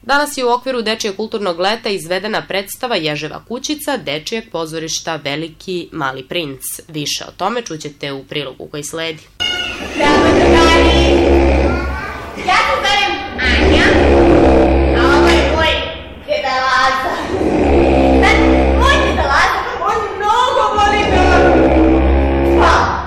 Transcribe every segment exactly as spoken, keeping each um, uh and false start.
Danas je u okviru Dečijeg kulturnog leta izvedena predstava Ježeva kućica Dečijeg pozorišta Veliki mali princ. Više o tome čućete u prilogu koji sledi. Zdravo, drugari! Ja se zovem Anja, a ovo je moj deda Lazar. Znači, moj deda Lazar, on mnogo voli da spava.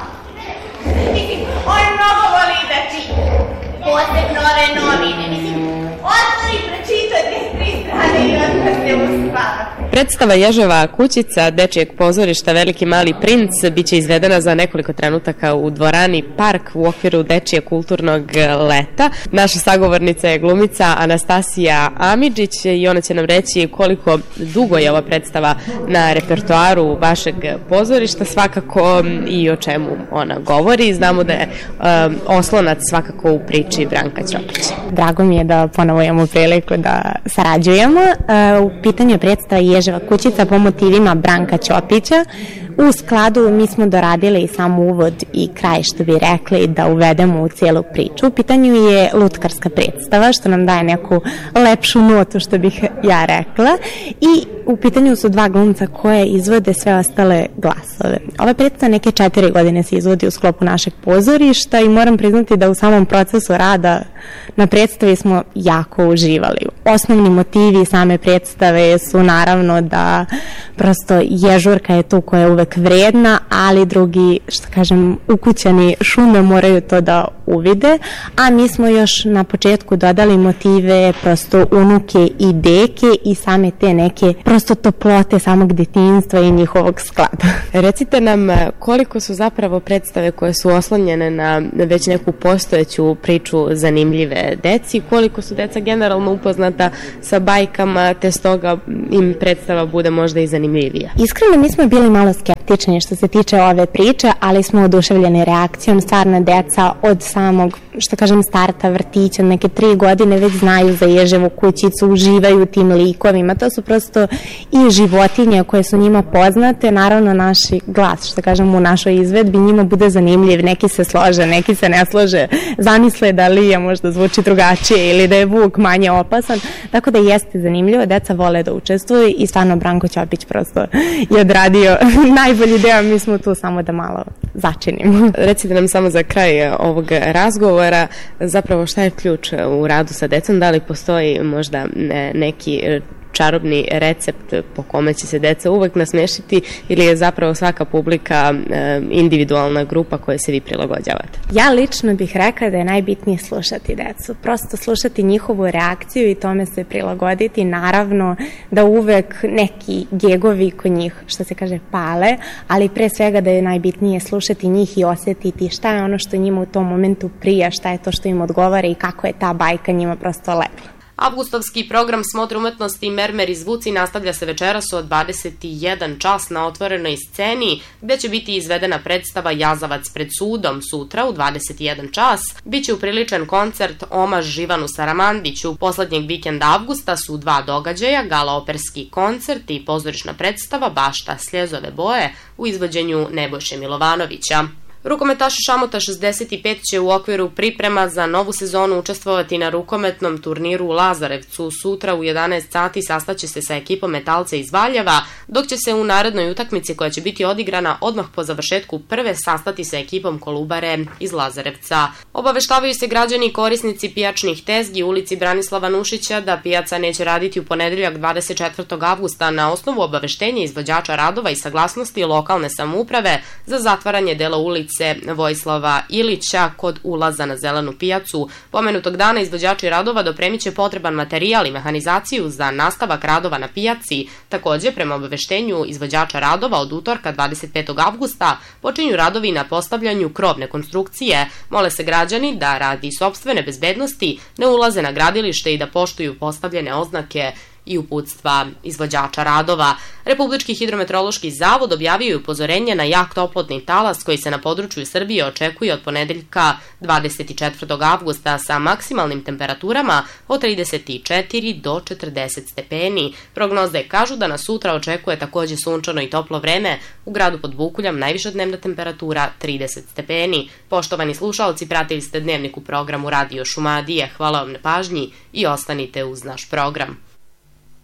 Mislim, on mnogo voli da čita. Posebno ove novine, mislim, otvori pročitati s tri strane i odmah se uspava. Predstava Ježeva kućica Dečijeg pozorišta Veliki mali princ biće izvedena za nekoliko trenutaka u dvorani Park u okviru Dečijeg kulturnog leta. Naša sagovornica je glumica Anastasija Amidžić i ona će nam reći koliko dugo je ova predstava na repertoaru vašeg pozorišta, svakako i o čemu ona govori. Znamo da je um, oslonac svakako u priči Branka Ćopića. Drago mi je da ponovo imamo priliku da sarađujemo. Uh, u pitanju je predstava Ježeva kućica po motivima Branka Ćopića. U skladu mi smo doradili i sam uvod i kraj, što bi rekli, da uvedemo u cijelu priču. U pitanju je lutkarska predstava, što nam daje neku lepšu notu, što bih ja rekla. I u pitanju su dva glumca koje izvode sve ostale glasove. Ova predstava neke četiri godine se izvodi u sklopu našeg pozorišta i moram priznati da u samom procesu rada na predstavi smo jako uživali. Osnovni motivi same predstave su naravno da prosto Ježurka je tu koja je uvek vredna, ali drugi, što kažem, ukućani šume moraju to da uvide, a mi smo još na početku dodali motive prosto unuke i deke i same te neke prosto toplote samog detinjstva i njihovog sklada. Recite nam koliko su zapravo predstave koje su oslonjene na već neku postojeću priču zanimljive deci, koliko su deca generalno upoznata sa bajkama, te stoga im predstava bude možda i zanimljivija. Iskreno, mi smo bili malo skeptični što se tiče ove priče, ali smo oduševljeni reakcijom. Stvarno deca od samog, što kažem, starta vrtića, neke tri godine već znaju za Ježevu kućicu, uživaju tim likovima. To su prosto i životinje koje su njima poznate. Naravno, naši glas, što kažem, u našoj izvedbi njima bude zanimljiv. Neki se slože, neki se ne slože. Zamisle da Lija možda zvuči drugačije ili da je Vuk manje opasan. Tako da jeste zanimljivo. Deca vole da učestvuju i stvarno Branko Ćopić prosto je odradio najbolji deo, mi smo tu samo da malo začinimo. Recite nam samo za kraj ovog razgovora, zapravo šta je ključ u radu sa decom, da li postoji možda neki čarobni recept po kome će se deca uvek nasmešiti ili je zapravo svaka publika e, individualna grupa koje se vi prilagođavate? Ja lično bih rekla da je najbitnije slušati decu. Prosto slušati njihovu reakciju i tome se prilagoditi. Naravno da uvek neki gegovi kod njih, što se kaže, pale, ali pre svega da je najbitnije slušati njih i osjetiti šta je ono što njima u tom momentu prija, šta je to što im odgovara i kako je ta bajka njima prosto lepla. Avgustovski program Smotre umetnosti Mermer i zvuci nastavlja se večeras od dvadeset jedan čas na otvorenoj sceni, gde će biti izvedena predstava Jazavac pred sudom. Sutra u dvadeset jedan čas biće upriličen koncert Omaž Živanu Saramandiću. Poslednjeg vikenda avgusta su dva događaja, gala operski koncert i pozorišna predstava Bašta sljezove boje u izvođenju Nebojše Milovanovića. Rukometaši Šamota šezdeset pet će u okviru priprema za novu sezonu učestvovati na rukometnom turniru u Lazarevcu. Sutra u jedanaest sati sastaće se sa ekipom Metalca iz Valjeva, dok će se u narednoj utakmici koja će biti odigrana odmah po završetku prve sastati sa ekipom Kolubare iz Lazarevca. Obaveštavaju se građani i korisnici pijačnih tezgi u ulici Branislava Nušića da pijaca neće raditi u ponedeljak dvadeset četvrtog avgusta na osnovu obaveštenja izvođača radova i saglasnosti lokalne samouprave za zatvaranje dela ulice Vojislava Ilića kod ulaza na Zelenu pijacu. Pomenutog dana izvođači radova dopremit će potreban materijal i mehanizaciju za nastavak radova na pijaci. Takođe, prema obaveštenju izvođača radova, od utorka dvadeset petog avgusta počinju radovi na postavljanju krovne konstrukcije. Mole se građani da radi sopstvene bezbednosti ne ulaze na gradilište i da poštuju postavljene oznake i uputstva izvođača radova. Republički hidrometeorološki zavod objavio je upozorenje na jak toplotni talas koji se na području Srbije očekuje od ponedeljka dvadeset četvrtog avgusta sa maksimalnim temperaturama od trideset četiri do četrdeset stepeni. Prognoze kažu da nas sutra očekuje takođe sunčano i toplo vreme. U gradu pod Bukuljom najviša dnevna temperatura trideset stepeni. Poštovani slušalci, pratili ste Dnevnik u programu Radio Šumadije. Hvala vam na pažnji i ostanite uz naš program.